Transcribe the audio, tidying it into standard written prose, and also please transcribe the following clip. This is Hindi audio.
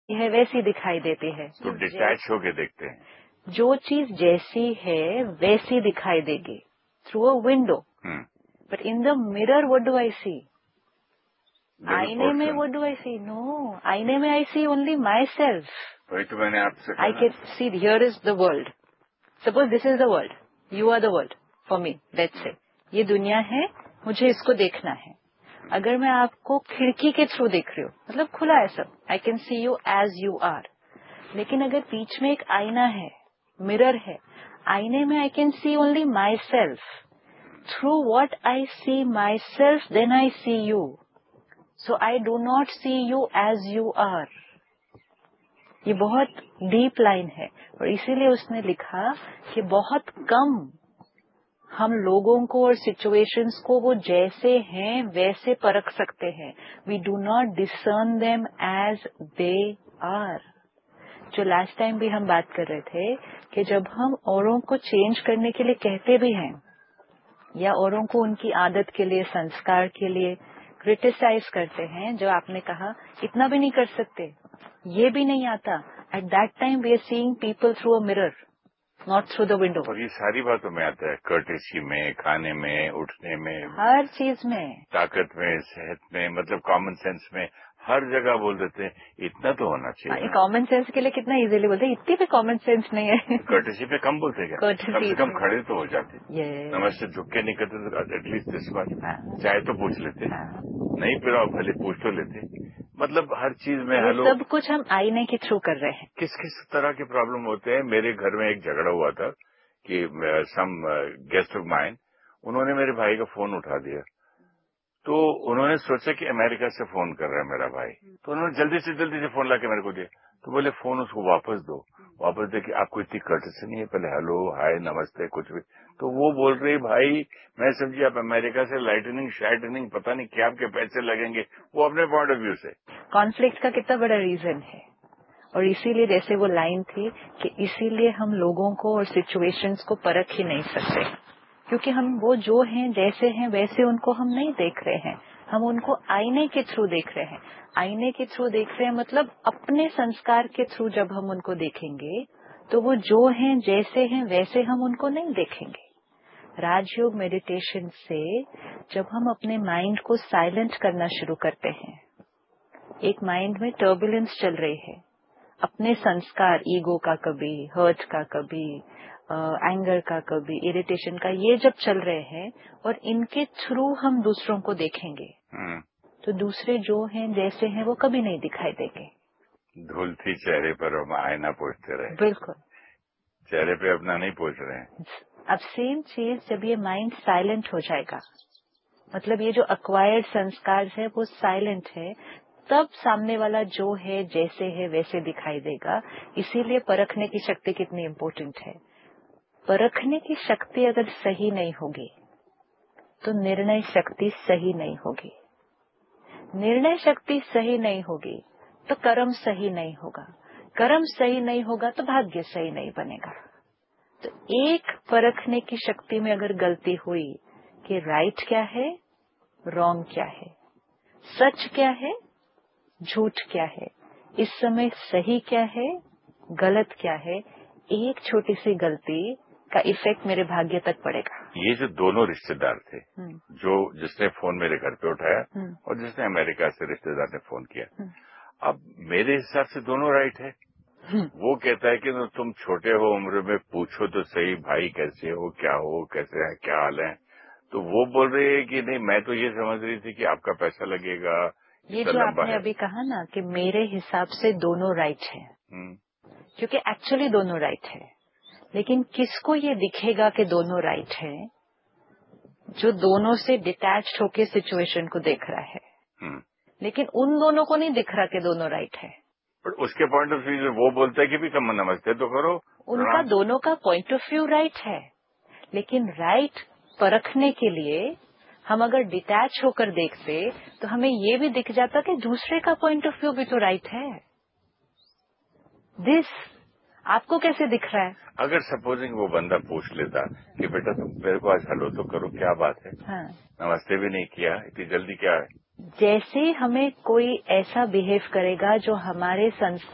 है वैसी दिखाई देती है। तो डिटैच होके देखते हैं, जो चीज जैसी है वैसी दिखाई देगी through a window, but in the mirror what do I सी? आईने में what do I C? No, आईने में आई सी ओनली माई सेल्फ। वही तो मैंने आपसे कहा। I can see here is the world, suppose this is the world, you are the world for me, let's say ये दुनिया है, मुझे इसको देखना है। अगर मैं आपको खिड़की के थ्रू देख रही हूँ, मतलब खुला है सब, I can see you as you are. लेकिन अगर बीच में एक आईना है, मिरर है, आईने में I can see only my self. Through what I C my self then I C you. So I do not C you as you are. ये बहुत डीप लाइन है और इसीलिए उसने लिखा कि बहुत कम हम लोगों को और सिचुएशंस को वो जैसे हैं वैसे परख सकते हैं। We do not discern them as they are. जो लास्ट टाइम भी हम बात कर रहे थे कि जब हम औरों को चेंज करने के लिए कहते भी हैं या औरों को उनकी आदत के लिए, संस्कार के लिए क्रिटिसाइज करते हैं, जो आपने कहा इतना भी नहीं कर सकते, ये भी नहीं आता, at that time we are seeing people through a mirror, not through the window. और ये सारी बातों में आता है, कर्टेसी में, खाने में, उठने में, हर चीज में, ताकत में, सेहत में, मतलब कॉमन सेंस में, हर जगह बोल देते हैं इतना तो होना चाहिए। कॉमन सेंस के लिए कितना इजीली बोलते हैं, इतनी भी कॉमन सेंस नहीं है। कर्टेसी पे कम बोलते क्या? कम से कम खड़े तो हो जाते, नमस्ते झुक के नहीं करते तो एटलीस्ट दिस बात, चाहे तो पूछ लेते, नहीं फिर आप भले पूछ तो लेते। मतलब हर चीज में हेलो, सब कुछ हम आईने के थ्रू कर रहे हैं। किस किस तरह के प्रॉब्लम होते हैं। मेरे घर में एक झगड़ा हुआ था कि सम गेस्ट ऑफ माइन, उन्होंने मेरे भाई का फोन उठा दिया, तो उन्होंने सोचा कि अमेरिका से फोन कर रहा है मेरा भाई, तो उन्होंने जल्दी से फोन लाके मेरे को दिया। तो बोले फोन उसको वापस दो। वापस दे कि आपको इतनी कर्टसी नहीं है, पहले हेलो हाय नमस्ते कुछ भी। तो वो बोल रही भाई मैं समझी आप अमेरिका से लाइटनिंग शाइटनिंग पता नहीं क्या आपके पैसे लगेंगे, वो अपने पॉइंट ऑफ व्यू से। कॉन्फ्लिक्ट का कितना बड़ा रीजन है। और इसीलिए जैसे वो लाइन थी कि इसीलिए हम लोगों को और सिचुएशंस को परख ही नहीं सकते, क्योंकि हम वो जो हैं जैसे हैं वैसे उनको हम नहीं देख रहे हैं, हम उनको आईने के थ्रू देख रहे हैं। आईने के थ्रू देख रहे हैं मतलब अपने संस्कार के थ्रू जब हम उनको देखेंगे तो वो जो हैं जैसे हैं वैसे हम उनको नहीं देखेंगे। राजयोग मेडिटेशन से जब हम अपने माइंड को साइलेंट करना शुरू करते हैं, एक माइंड में टर्बुलेंस चल रही है, अपने संस्कार, ईगो का कभी, हर्ट का कभी, एंगर का कभी, इरिटेशन का, ये जब चल रहे हैं और इनके थ्रू हम दूसरों को देखेंगे तो दूसरे जो हैं जैसे हैं वो कभी नहीं दिखाई देंगे। धूल थी चेहरे पर हम आईना पोंछते रहे। बिल्कुल, चेहरे पे अपना नहीं पोंछ रहे हैं। अब सेम चीज जब ये माइंड साइलेंट हो जाएगा, मतलब ये जो अक्वायर्ड संस्कार है वो साइलेंट है, तब सामने वाला जो है जैसे है वैसे दिखाई देगा। इसीलिए परखने की शक्ति कितनी इम्पोर्टेंट है। परखने की शक्ति अगर सही नहीं होगी तो निर्णय शक्ति सही नहीं होगी, निर्णय शक्ति सही नहीं होगी तो कर्म सही नहीं होगा, कर्म सही नहीं होगा तो भाग्य सही नहीं बनेगा। तो एक परखने की शक्ति में अगर गलती हुई कि राइट क्या है, रॉन्ग क्या है, सच क्या है, झूठ क्या है, इस समय सही क्या है, गलत क्या है, एक छोटी सी गलती का इफेक्ट मेरे भाग्य तक पड़ेगा। ये जो दोनों रिश्तेदार थे, जो जिसने फोन मेरे घर पे उठाया और जिसने अमेरिका से रिश्तेदार ने फोन किया, अब मेरे हिसाब से दोनों राइट है। वो कहता है कि तुम छोटे हो उम्र में, पूछो तो सही भाई कैसे हो, क्या हो, कैसे है, क्या हाल है। तो वो बोल रही है कि नहीं मैं तो ये समझ रही थी कि आपका पैसा लगेगा। ये जो आपने अभी कहा ना कि मेरे हिसाब से दोनों राइट है, क्योंकि एक्चुअली दोनों राइट है, लेकिन किसको ये दिखेगा कि दोनों राइट है? जो दोनों से डिटैच्ड होके सिचुएशन को देख रहा है, लेकिन उन दोनों को नहीं दिख रहा कि दोनों राइट है। पर उसके पॉइंट ऑफ व्यू वो बोलता है कि भी कम नमस्ते तो करो, उनका दोनों का पॉइंट ऑफ व्यू राइट है, लेकिन राइट परखने के लिए हम अगर डिटैच होकर देखते तो हमें ये भी दिख जाता कि दूसरे का पॉइंट ऑफ व्यू भी तो राइट है। दिस आपको कैसे दिख रहा है? अगर सपोजिंग वो बंदा पूछ लेता कि बेटा तुम मेरे को आज हेलो तो करो, क्या बात है, नमस्ते भी नहीं किया, इतनी जल्दी क्या है। जैसे हमें कोई ऐसा बिहेव करेगा जो हमारे संस्कार